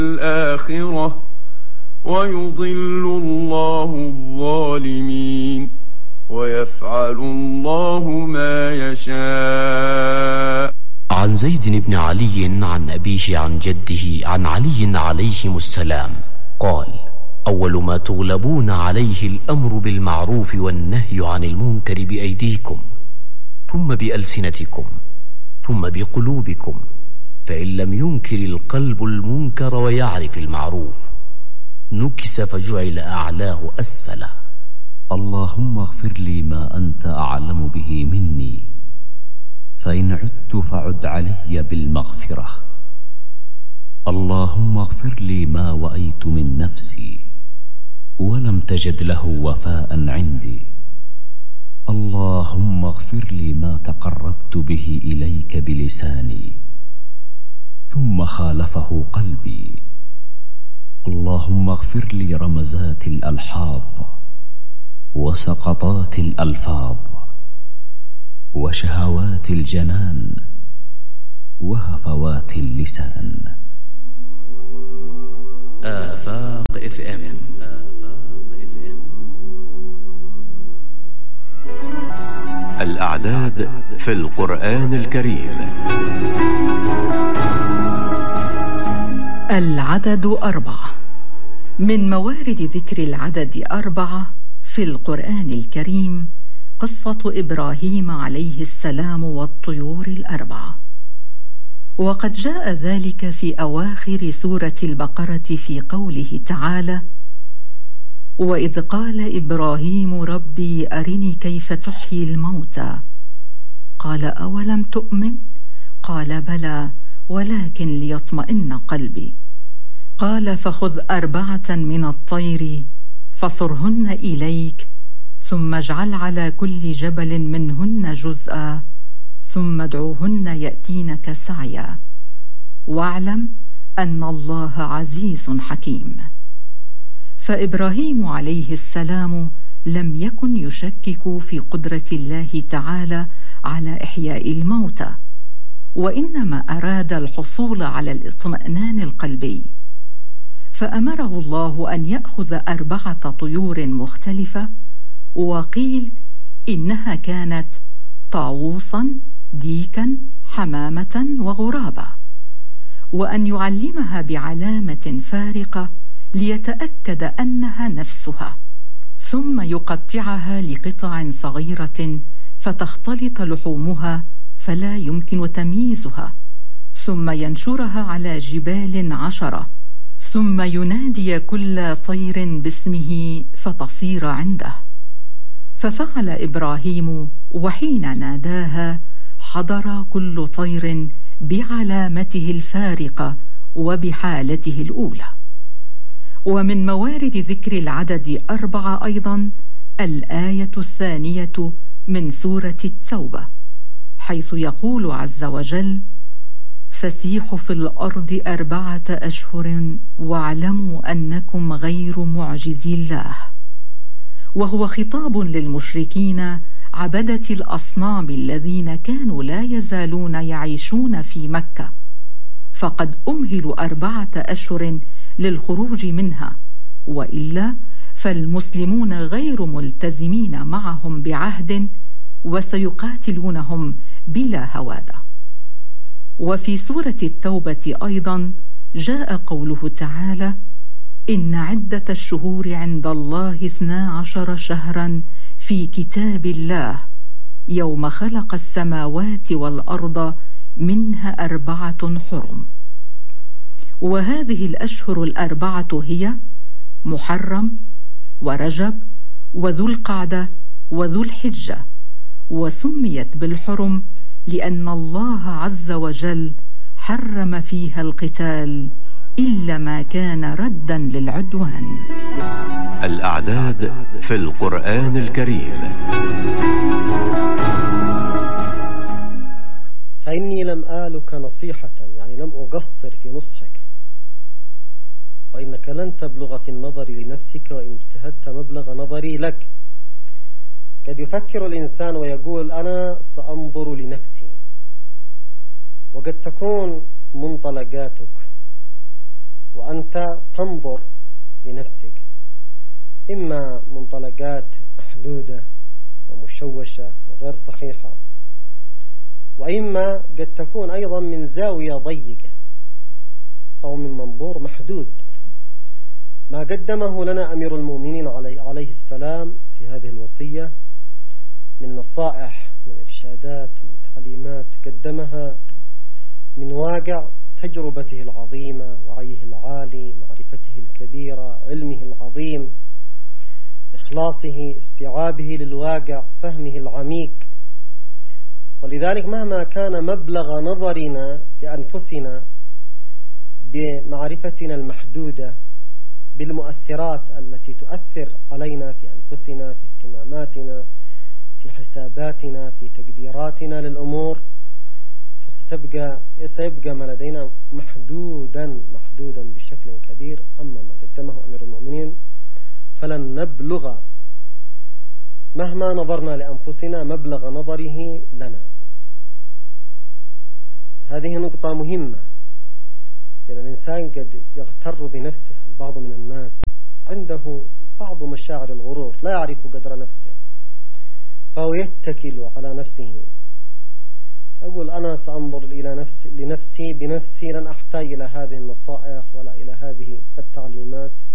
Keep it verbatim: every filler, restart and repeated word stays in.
الآخرة ويضل الله الظالمين ويفعل الله ما يشاء. عن زيد بن علي عن أبيه عن جده عن علي عليهم السلام قال: أول ما تغلبون عليه الأمر بالمعروف والنهي عن المنكر بأيديكم، ثم بألسنتكم، ثم بقلوبكم، فإن لم ينكر القلب المنكر ويعرف المعروف نكس فجعل أعلاه أسفله. اللهم اغفر لي ما أنت أعلم به مني، فإن عدت فعد علي بالمغفرة. اللهم اغفر لي ما وأيت من نفسي ولم تجد له وفاء عندي. اللهم اغفر لي ما تقربت به إليك بلساني ثم خالفه قلبي. اللهم اغفر لي رمزات الألحاظ وسقطات الألفاظ وشهوات الجنان وهفوات اللسان. آفاق اف ام. آفاق اف ام. الأعداد في القرآن الكريم. العدد أربعة. من موارد ذكر العدد أربعة في القرآن الكريم قصة إبراهيم عليه السلام والطيور الأربعة، وقد جاء ذلك في أواخر سورة البقرة في قوله تعالى: وإذ قال إبراهيم ربي أرني كيف تحيي الموتى قال أولم تؤمن قال بلى ولكن ليطمئن قلبي قال فخذ أربعة من الطير فصرهن إليك ثم اجعل على كل جبل منهن جزءا ثم ادعوهن يأتينك سعيا واعلم أن الله عزيز حكيم. فإبراهيم عليه السلام لم يكن يشكك في قدرة الله تعالى على إحياء الموتى، وإنما أراد الحصول على الاطمئنان القلبي، فأمره الله أن يأخذ أربعة طيور مختلفة، وقيل إنها كانت طاووسا ديكا حمامة وغرابة، وأن يعلمها بعلامة فارقة ليتأكد أنها نفسها، ثم يقطعها لقطع صغيرة فتختلط لحومها فلا يمكن تمييزها، ثم ينشرها على جبال عشرة، ثم ينادي كل طير باسمه فتصير عنده. ففعل إبراهيم، وحين ناداها حضر كل طير بعلامته الفارقة وبحالته الأولى. ومن موارد ذكر العدد أربعة أيضا الآية الثانية من سورة التوبة، حيث يقول عز وجل: فسيحوا في الأرض أربعة أشهر واعلموا أنكم غير معجزي الله، وهو خطاب للمشركين عبدة الأصنام الذين كانوا لا يزالون يعيشون في مكة، فقد أمهلوا أربعة أشهر للخروج منها، وإلا فالمسلمون غير ملتزمين معهم بعهد وسيقاتلونهم بلا هوادة. وفي سورة التوبة أيضا جاء قوله تعالى: إن عدة الشهور عند الله اثنا عشر شهرا في كتاب الله يوم خلق السماوات والأرض منها أربعة حرم. وهذه الأشهر الأربعة هي محرم ورجب وذو القعدة وذو الحجة، وسميت بالحرم لأن الله عز وجل حرم فيها القتال إلا ما كان ردا للعدوان. الأعداد في القرآن الكريم. فإني لم آلك نصيحة، يعني لم أقصر في نصحك، وإنك لن تبلغ في النظر لنفسك وإن اجتهدت مبلغ نظري لك. قد يفكر الإنسان ويقول أنا سأنظر لنفسي، وقد تكون منطلقاتك وأنت تنظر لنفسك، إما منطلقات محدودة ومشوشة وغير صحيحة، وإما قد تكون أيضا من زاوية ضيقة أو من منظور محدود. ما قدمه لنا أمير المؤمنين عليه السلام في هذه الوصية من نصائح، من إرشادات، من تعليمات، قدمها من واقع تجربته العظيمة، وعيه العالي، معرفته الكبيرة، علمه العظيم، إخلاصه، استيعابه للواقع، فهمه العميق. ولذلك مهما كان مبلغ نظرنا بأنفسنا بمعرفتنا المحدودة بالمؤثرات التي تؤثر علينا في أنفسنا، في اهتماماتنا، في حساباتنا، في تقديراتنا للأمور، فستبقى سيبقى ما لدينا محدودا محدودا بشكل كبير. أما ما قدمه أمير المؤمنين فلن نبلغ مهما نظرنا لأنفسنا مبلغ نظره لنا. هذه نقطة مهمة، لأن الإنسان قد يغتر بنفسه. البعض من الناس عنده بعض مشاعر الغرور، لا يعرف قدر نفسه، فهو يتكل على نفسه، أقول أنا سأنظر إلى نفسي لنفسي بنفسي، لن أحتاج إلى هذه النصائح ولا إلى هذه التعليمات.